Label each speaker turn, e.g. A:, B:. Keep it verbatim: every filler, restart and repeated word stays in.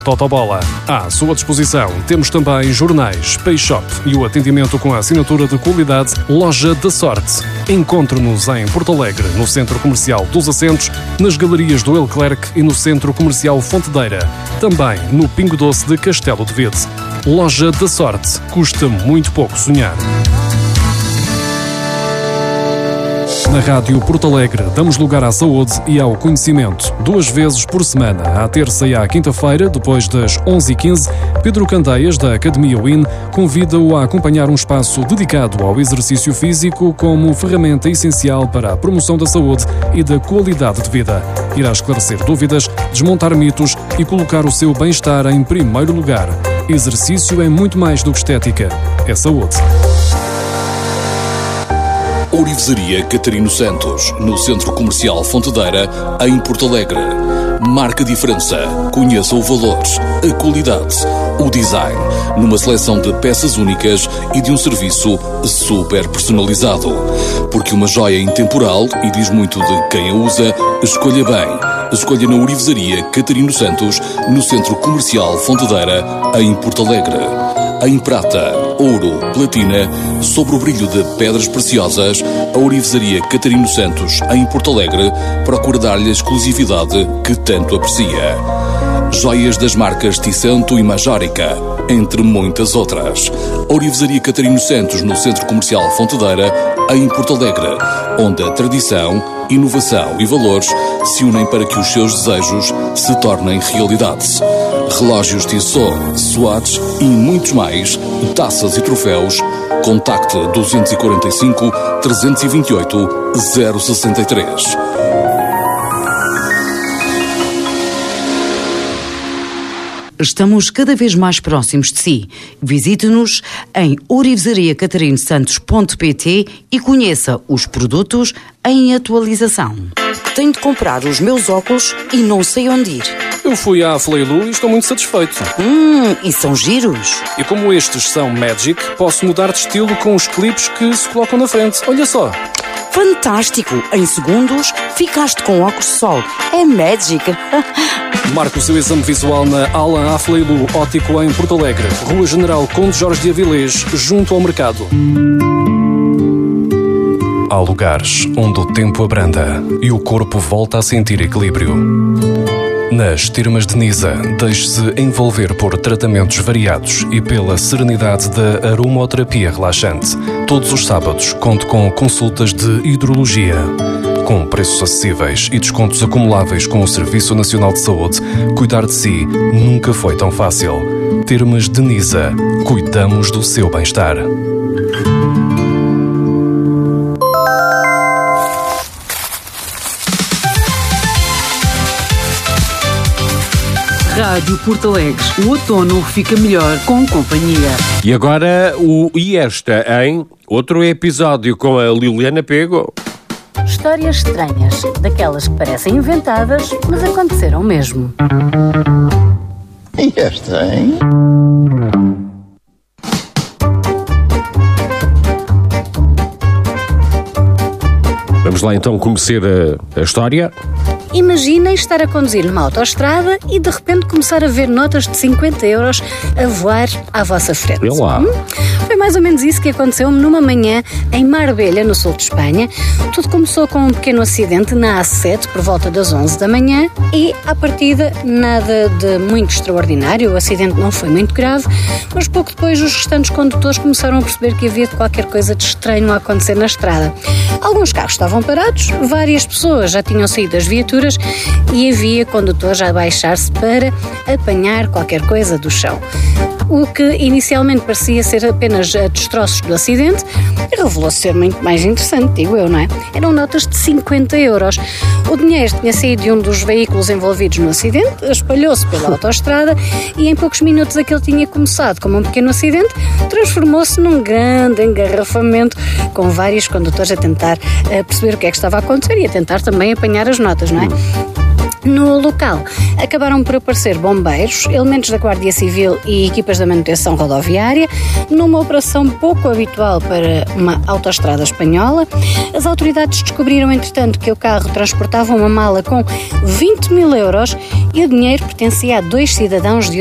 A: Totobola. À sua disposição temos também jornais, Pay Shop e o atendimento com a assinatura de qualidade Loja da Sorte. Encontre-nos em Porto Alegre, no Centro Comercial dos Assentos, nas galerias do Leclerc e no Centro Comercial Fontedeira. Também no Pingo Doce de Castelo de Vede. Loja da Sorte. Custa muito pouco sonhar. Na Rádio Porto Alegre damos lugar à saúde e ao conhecimento. Duas vezes por semana, à terça e à quinta-feira, depois das onze e quinze, Pedro Candeias, da Academia Win, convida-o a acompanhar um espaço dedicado ao exercício físico como ferramenta essencial para a promoção da saúde e da qualidade de vida. Irá esclarecer dúvidas, desmontar mitos e colocar o seu bem-estar em primeiro lugar. Exercício é muito mais do que estética, é saúde.
B: Ourivesaria Catarino Santos, no Centro Comercial Fontedeira, em Porto Alegre. Marca diferença. Conheça o valor, a qualidade, o design, numa seleção de peças únicas e de um serviço super personalizado. Porque uma joia intemporal, e diz muito de quem a usa, escolha bem. Escolha na Ourivesaria Catarino Santos, no Centro Comercial Fontedeira, em Porto Alegre. Em prata, ouro, platina, sobre o brilho de pedras preciosas, a Ourivesaria Catarino Santos, em Porto Alegre, procura dar-lhe a exclusividade que tanto aprecia. Joias das marcas Tissanto e Majórica, entre muitas outras. Ourivesaria Catarino Santos, no Centro Comercial Fontedeira, em Porto Alegre, onde a tradição, inovação e valores se unem para que os seus desejos se tornem realidade. Relógios Tissot, Swatch e muitos mais, taças e troféus. Contacte dois quatro cinco, três dois oito, zero seis três.
C: Estamos cada vez mais próximos de si. Visite-nos em ourivesaria catarino santos ponto pt e conheça os produtos em atualização. Tenho de comprar os meus óculos e não sei onde ir.
A: Eu fui à Fleilu e estou muito satisfeito.
C: Hum, e são giros.
A: E como estes são Magic, posso mudar de estilo com os clipes que se colocam na frente. Olha só.
C: Fantástico! Em segundos, ficaste com óculos de sol. É Magic!
A: Marque o seu exame visual na Alan Afleilu Óptico em Porto Alegre, Rua General Conde Jorge de Avilés, junto ao mercado. Há lugares onde o tempo abranda e o corpo volta a sentir equilíbrio. Nas Termas de Nisa, deixe-se envolver por tratamentos variados e pela serenidade da aromoterapia relaxante. Todos os sábados, conto com consultas de hidrologia. Com preços acessíveis e descontos acumuláveis com o Serviço Nacional de Saúde, cuidar de si nunca foi tão fácil. Termas de Nisa. Cuidamos do seu bem-estar.
D: Rádio Porto Alegre. O outono fica melhor com companhia.
E: E agora o E Esta em outro episódio com a Liliana Pego.
F: Histórias estranhas, daquelas que parecem inventadas, mas aconteceram mesmo.
G: E esta, hein?
E: Vamos lá então conhecer a, a história.
F: Imaginem estar a conduzir numa autoestrada e de repente começar a ver notas de cinquenta euros a voar à vossa frente.
E: Olá.
F: Hum? Foi mais ou menos isso que aconteceu numa manhã em Marbella, no sul de Espanha. Tudo começou com um pequeno acidente na A sete por volta das onze da manhã e, à partida, nada de muito extraordinário. O acidente não foi muito grave, mas pouco depois os restantes condutores começaram a perceber que havia qualquer coisa de estranho a acontecer na estrada. Alguns carros estavam parados, várias pessoas já tinham saído das viaturas e havia condutores a baixar-se para apanhar qualquer coisa do chão. O que inicialmente parecia ser apenas destroços do acidente revelou-se ser muito mais interessante, digo eu, não é? Eram notas de cinquenta euros. O dinheiro tinha saído de um dos veículos envolvidos no acidente, espalhou-se pela autoestrada e em poucos minutos aquele tinha começado como um pequeno acidente, transformou-se num grande engarrafamento com vários condutores a tentar uh, perceber o que é que estava a acontecer e a tentar também apanhar as notas, não é? No local, acabaram por aparecer bombeiros, elementos da Guardia Civil e equipas da manutenção rodoviária, numa operação pouco habitual para uma autoestrada espanhola. As autoridades descobriram, entretanto, que o carro transportava uma mala com vinte mil euros e o dinheiro pertencia a dois cidadãos de